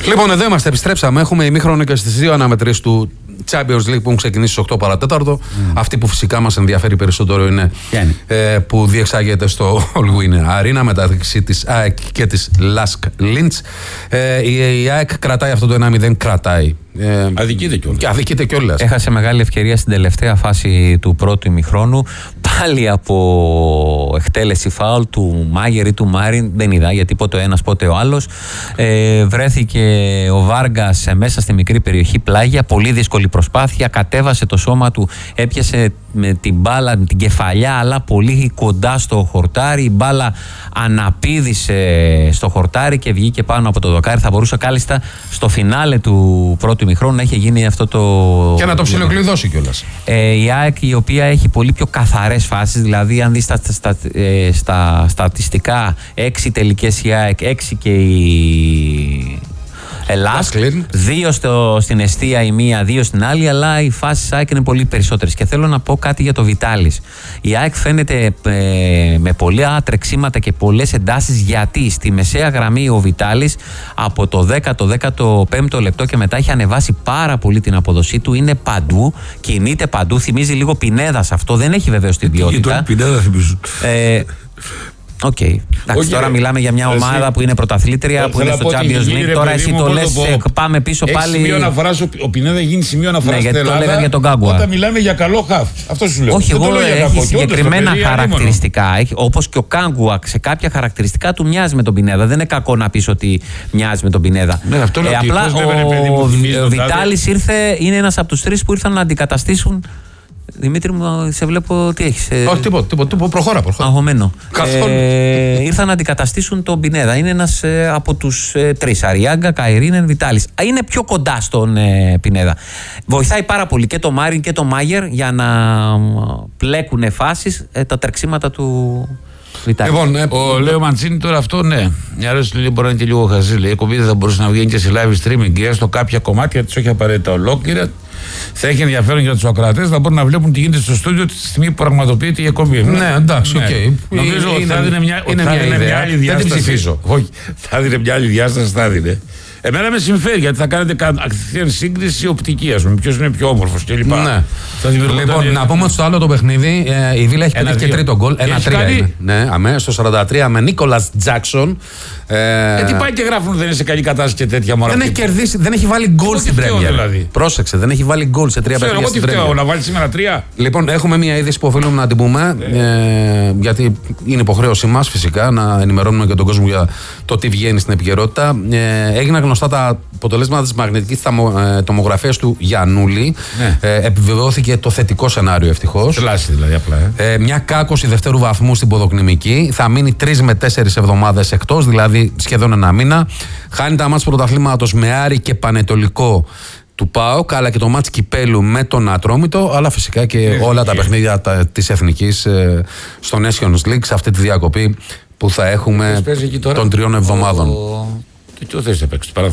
Λοιπόν, εδώ είμαστε, επιστρέψαμε. Έχουμε ημίχρονο και στις δύο αναμετρήσεις του Champions League που έχουν ξεκινήσει στις 8 παρατέταρτο. Αυτή που φυσικά μας ενδιαφέρει περισσότερο είναι που διεξάγεται στο All-Win Arena μεταξύ της ΑΕΚ και της Lask Linz. Η ΑΕΚ κρατάει αυτό το 1-0, κρατάει. Αδικείται κιόλας. Έχασε μεγάλη ευκαιρία στην τελευταία φάση του πρώτου ημιχρόνου. Πάλι από εκτέλεση φάουλ του Μάγερ ή του Μάριν, δεν είδα γιατί πότε ο ένας πότε ο άλλος. Βρέθηκε ο Βάργκας μέσα στη μικρή περιοχή πλάγια, πολύ δύσκολη προσπάθεια, κατέβασε το σώμα του, έπιασε με την μπάλα, την κεφαλιά, αλλά πολύ κοντά στο χορτάρι. Η μπάλα αναπήδησε στο χορτάρι και βγήκε πάνω από το δοκάρι. Θα μπορούσε κάλλιστα στο φινάλε του πρώτου ημιχρόνου να είχε γίνει αυτό το. Και να το ψιλοκλειδώσει κιόλας. Η ΑΕΚ, η οποία έχει πολύ πιο καθαρές φάσεις, δηλαδή αν δεις στα στατιστικά 6 τελικές η ΑΕΚ, 6 και η Ελλάς, 2 στην εστία η μία, 2 στην άλλη, αλλά οι φάσεις ΑΕΚ είναι πολύ περισσότερες. Και θέλω να πω κάτι για το Βιτάλης. Η ΑΕΚ φαίνεται με πολλά τρεξίματα και πολλές εντάσεις, γιατί στη μεσαία γραμμή ο Βιτάλης από το 10ο-15ο λεπτό και μετά έχει ανεβάσει πάρα πολύ την αποδοσή του. Είναι παντού, κινείται παντού, θυμίζει λίγο Πινέδας αυτό, δεν έχει βεβαίως την ποιότητα. Πινέδα θυμίζουν. Οκ. Εντάξει, τώρα μιλάμε για μια ομάδα που είναι πρωταθλήτρια, που είναι στο Champions League. Τώρα εσύ το λες, πάμε πίσω πάλι. Σημείο αναφοράς, ο Πινέδα γίνει σημείο αναφοράς στην Ελλάδα. Το λέγανε για τον Γκάγκουα. Όταν μιλάμε για καλό χαφ. Αυτό σου λέω. Όχι, εγώ έχει συγκεκριμένα χαρακτηριστικά. Όπως και ο Γκάγκουα, σε κάποια χαρακτηριστικά του μοιάζει με τον Πινέδα. Δεν είναι κακό να πεις ότι μοιάζει με τον Πινέδα. Απλά ο Βιτάλης είναι ένας από τους 3 που ήρθαν να αντικαταστήσουν. Δημήτρη μου, σε βλέπω τι έχεις. Όχι, τίποτα. Προχώρα. Αγχωμένο. Ήρθαν να αντικαταστήσουν τον Πινέδα. Είναι ένας από τους 3. Αριάγκα, Καϊρίνεν, Βιτάλης. Είναι πιο κοντά στον Πινέδα. Βοηθάει πάρα πολύ και το Μάριν και το Μάγερ για να πλέκουν φάσεις τα τρεξίματα του Βιτάλη. Λοιπόν, ο Λέο Μαντσίνη τώρα αυτό, ναι. Μια άλλη λέει μπορεί να είναι και λίγο χαζή. Λέει: η κομπίδα θα μπορούσε να βγαίνει και σε live streaming και έστω κάποια κομμάτια τη, όχι απαραίτητα ολόκληρα. Θα έχει ενδιαφέρον για τους ακροατές να μπορούν να βλέπουν τι γίνεται στο στούντιο τη στιγμή που πραγματοποιείται η εκπομπή. Ναι, εντάξει, οκ. Νομίζω ότι θα δίνει μια άλλη διάσταση. Δεν την ψηφίζω. Όχι, θα δίνει μια άλλη διάσταση, θα δίνει. Εμένα με συμφέρει γιατί θα κάνετε κατευθείαν σύγκριση οπτική, ας πούμε. Ποιος είναι πιο όμορφος κλπ. Ναι. Λοιπόν, να πούμε ότι στο άλλο το παιχνίδι η Βίλα έχει πετύχει και τρίτο γκολ. 1-3. Ναι, αμέσως στο 43 με Νίκολας Τζάκσον. Τι πάει και γράφουν δεν είναι σε καλή κατάσταση και τέτοια μορφή. Δεν έχει κερδίσει, δεν έχει βάλει γκολ στην Πρέμιερ. Δηλαδή. Πρόσεξε, δεν έχει βάλει γκολ σε 3 παιχνίδια στην Πρέμιερ. Να βάλει σήμερα 3. Λοιπόν, έχουμε μια είδηση που οφείλουμε να την πούμε. Γιατί είναι υποχρέωσή μας φυσικά να ενημερώνουμε και τον κόσμο για το τι βγαίνει στην επικαιρότητα. Έγιναν γνωστά τα αποτελέσματα της μαγνητικής τομογραφίας του Γιαννούλη. Επιβεβαιώθηκε το θετικό σενάριο ευτυχώς. Θλάση δηλαδή απλά. Μια κάκωση δευτέρου βαθμού στην ποδοκνημική. Θα μείνει 3 με 4 εβδομάδες εκτός, δηλαδή σχεδόν 1 μήνα. Χάνει τα μάτς πρωταθλήματος με Άρη και Πανετολικό του ΠΑΟΚ, αλλά και το μάτς κυπέλου με τον Ατρόμητο, αλλά φυσικά και όλα τα παιχνίδια της Εθνικής στο Nations League σε αυτή τη διακοπή που θα έχουμε των 3 εβδομάδων. Και τι θες να παίξει.